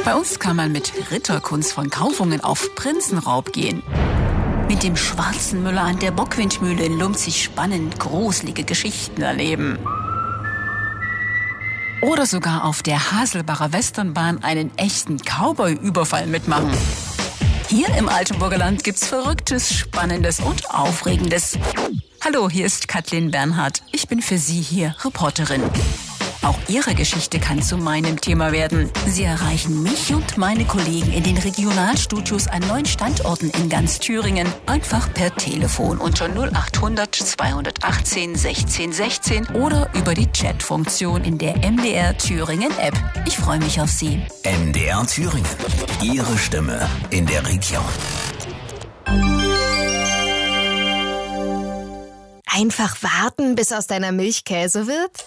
Bei uns kann man mit Ritterkunst von Kaufungen auf Prinzenraub gehen. Mit dem schwarzen Müller an der Bockwindmühle in Lumpzig spannend gruselige Geschichten erleben. Oder sogar auf der Haselbacher Westernbahn einen echten Cowboy-Überfall mitmachen. Hier im Altenburger Land gibt's Verrücktes, Spannendes und Aufregendes. Hallo, hier ist Kathleen Bernhardt. Ich bin für Sie hier Reporterin. Auch Ihre Geschichte kann zu meinem Thema werden. Sie erreichen mich und meine Kollegen in den Regionalstudios an 9 Standorten in ganz Thüringen. Einfach per Telefon unter 0800 218 16 16 oder über die Chatfunktion in der MDR Thüringen App. Ich freue mich auf Sie. MDR Thüringen. Ihre Stimme in der Region. Einfach warten, bis aus deiner Milch Käse wird?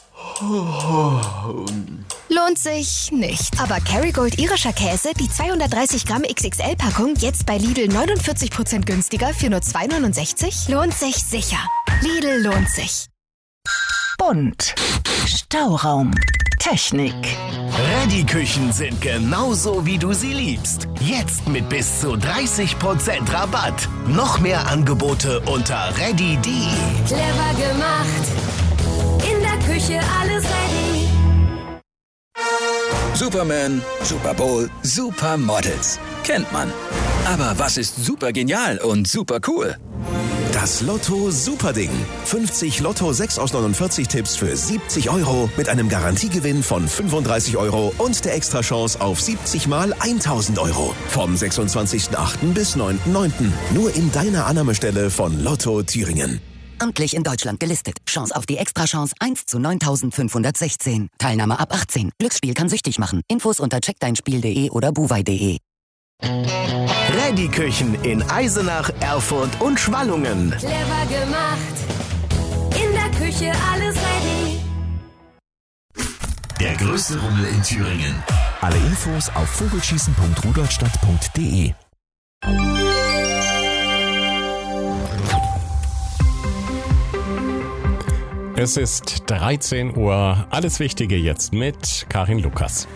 Lohnt sich nicht. Aber Kerrygold irischer Käse, die 230 Gramm XXL-Packung, jetzt bei Lidl 49% günstiger für nur 2,69? Lohnt sich sicher. Lidl lohnt sich. Bunt. Stauraum. Technik. Reddy-Küchen sind genauso, wie du sie liebst. Jetzt mit bis zu 30% Rabatt. Noch mehr Angebote unter reddy.de. Clever gemacht. In der Küche alles ready. Superman, Super Bowl, Supermodels. Kennt man. Aber was ist super genial und super cool? Das Lotto Superding. 50 Lotto 6 aus 49 Tipps für 70 € mit einem Garantiegewinn von 35 € und der Extrachance auf 70 mal 1000 €. Vom 26.08. bis 9.09. Nur in deiner Annahmestelle von Lotto Thüringen. Amtlich in Deutschland gelistet. Chance auf die Extrachance 1 zu 9516. Teilnahme ab 18. Glücksspiel kann süchtig machen. Infos unter checkdeinspiel.de oder buwei.de. Reddy-Küchen in Eisenach, Erfurt und Schwallungen. Clever gemacht. In der Küche alles ready. Der größte Rummel in Thüringen. Alle Infos auf vogelschießen.rudolstadt.de. Es ist 13 Uhr. Alles Wichtige jetzt mit Karin Lukas.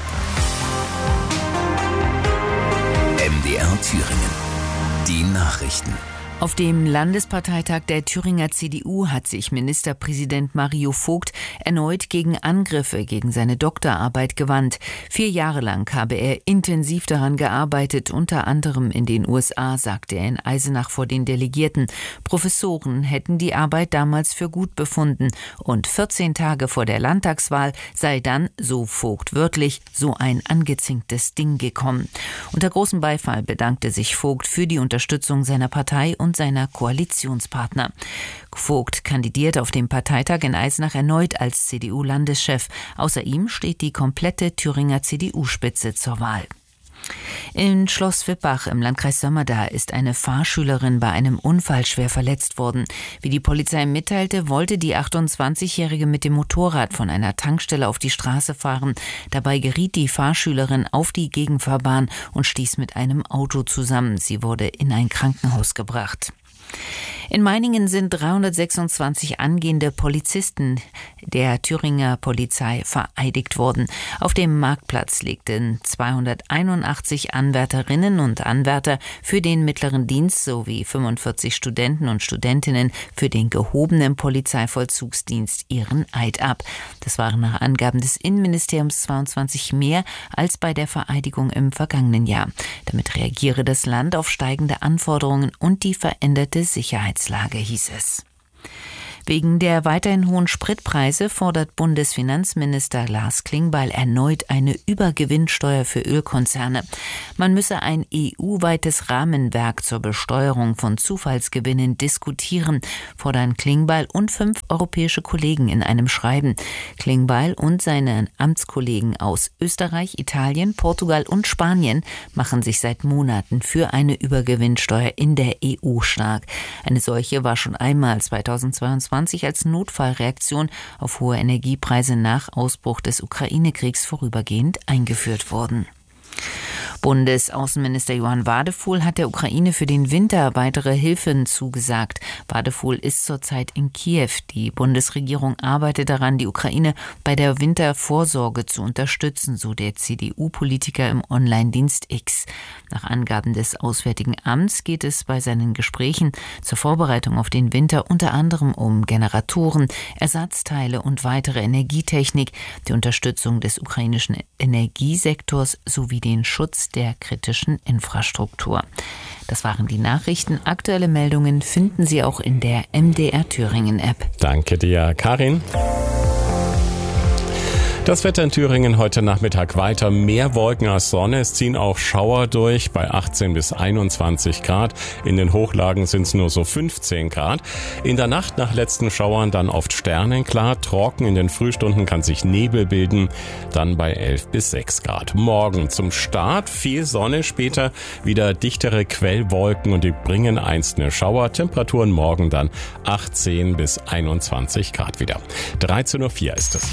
MDR Thüringen. Die Nachrichten. Auf dem Landesparteitag der Thüringer CDU hat sich Ministerpräsident Mario Vogt erneut gegen Angriffe gegen seine Doktorarbeit gewandt. 4 Jahre lang habe er intensiv daran gearbeitet, unter anderem in den USA, sagte er in Eisenach vor den Delegierten. Professoren hätten die Arbeit damals für gut befunden und 14 Tage vor der Landtagswahl sei dann, so Vogt wörtlich, so ein angezinktes Ding gekommen. Unter großem Beifall bedankte sich Vogt für die Unterstützung seiner Partei und seiner Koalitionspartner. Vogt kandidiert auf dem Parteitag in Eisenach erneut als CDU-Landeschef. Außer ihm steht die komplette Thüringer CDU-Spitze zur Wahl. In Schloss Wippach im Landkreis Sömmerda ist eine Fahrschülerin bei einem Unfall schwer verletzt worden. Wie die Polizei mitteilte, wollte die 28-Jährige mit dem Motorrad von einer Tankstelle auf die Straße fahren. Dabei geriet die Fahrschülerin auf die Gegenfahrbahn und stieß mit einem Auto zusammen. Sie wurde in ein Krankenhaus gebracht. In Meiningen sind 326 angehende Polizisten der Thüringer Polizei vereidigt worden. Auf dem Marktplatz legten 281 Anwärterinnen und Anwärter für den mittleren Dienst sowie 45 Studenten und Studentinnen für den gehobenen Polizeivollzugsdienst ihren Eid ab. Das waren nach Angaben des Innenministeriums 22 mehr als bei der Vereidigung im vergangenen Jahr. Damit reagiere das Land auf steigende Anforderungen und die veränderte Sicherheitslage, hieß es. Wegen der weiterhin hohen Spritpreise fordert Bundesfinanzminister Lars Klingbeil erneut eine Übergewinnsteuer für Ölkonzerne. Man müsse ein EU-weites Rahmenwerk zur Besteuerung von Zufallsgewinnen diskutieren, fordern Klingbeil und 5 europäische Kollegen in einem Schreiben. Klingbeil und seine Amtskollegen aus Österreich, Italien, Portugal und Spanien machen sich seit Monaten für eine Übergewinnsteuer in der EU stark. Eine solche war schon einmal 2022 als Notfallreaktion auf hohe Energiepreise nach Ausbruch des Ukraine-Kriegs vorübergehend eingeführt worden. Bundesaußenminister Johann Wadefuhl hat der Ukraine für den Winter weitere Hilfen zugesagt. Wadefuhl ist zurzeit in Kiew. Die Bundesregierung arbeitet daran, die Ukraine bei der Wintervorsorge zu unterstützen, so der CDU-Politiker im Online-Dienst X. Nach Angaben des Auswärtigen Amts geht es bei seinen Gesprächen zur Vorbereitung auf den Winter unter anderem um Generatoren, Ersatzteile und weitere Energietechnik, die Unterstützung des ukrainischen Energiesektors sowie den Schutz der kritischen Infrastruktur. Das waren die Nachrichten. Aktuelle Meldungen finden Sie auch in der MDR Thüringen App. Danke dir, Karin. Das Wetter in Thüringen heute Nachmittag weiter. Mehr Wolken als Sonne. Es ziehen auch Schauer durch bei 18 bis 21 Grad. In den Hochlagen sind es nur so 15 Grad. In der Nacht nach letzten Schauern dann oft sternenklar. Trocken in den Frühstunden kann sich Nebel bilden. Dann bei 11 bis 6 Grad. Morgen zum Start viel Sonne. Später wieder dichtere Quellwolken und die bringen einzelne Schauer. Temperaturen morgen dann 18 bis 21 Grad wieder. 13.04 Uhr ist es.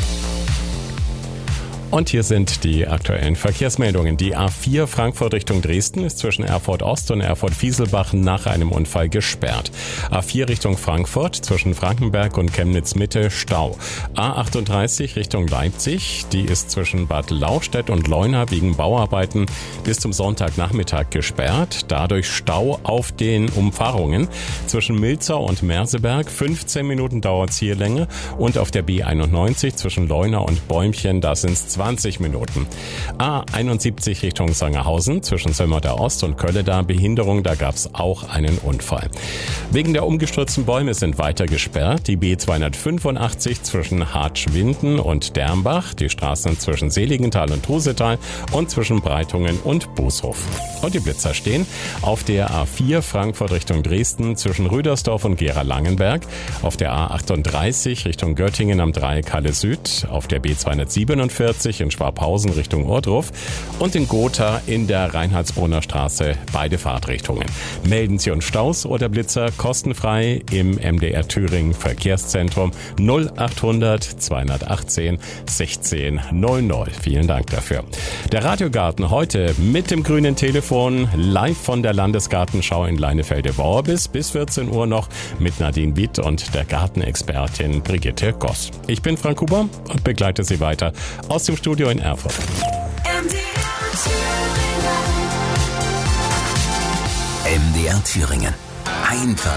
Und hier sind die aktuellen Verkehrsmeldungen. Die A4 Frankfurt Richtung Dresden ist zwischen Erfurt Ost und Erfurt Fieselbach nach einem Unfall gesperrt. A4 Richtung Frankfurt zwischen Frankenberg und Chemnitz Mitte Stau. A38 Richtung Leipzig, die ist zwischen Bad Lauchstädt und Leuna wegen Bauarbeiten bis zum Sonntagnachmittag gesperrt. Dadurch Stau auf den Umfahrungen zwischen Milzau und Merseberg. 15 Minuten dauert es hier länger. Und auf der B91 zwischen Leuna und Bäumchen, da sind es 20 Minuten. A71 Richtung Sangerhausen zwischen Sömmerda Ost und Kölleda Behinderung, da gab es auch einen Unfall. Wegen der umgestürzten Bäume sind weiter gesperrt die B285 zwischen Hartschwinden und Dermbach, die Straßen zwischen Seligenthal und Trusetal und zwischen Breitungen und Bußhof. Und die Blitzer stehen auf der A4 Frankfurt Richtung Dresden zwischen Rüdersdorf und Gera-Langenberg, auf der A38 Richtung Göttingen am Dreieck Halle Süd, auf der B247 in Schwabhausen Richtung Ohrdruf und in Gotha in der Reinhardsbrunner Straße beide Fahrtrichtungen. Melden Sie uns Staus oder Blitzer kostenfrei im MDR Thüringen Verkehrszentrum 0800 218 16 00. Vielen Dank dafür. Der Radiogarten heute mit dem grünen Telefon live von der Landesgartenschau in Leinefelde-Worbis bis 14 Uhr noch mit Nadine Witt und der Gartenexpertin Brigitte Goss. Ich bin Frank Huber und begleite Sie weiter aus dem Studio in Erfurt. MDR Thüringen. Einfach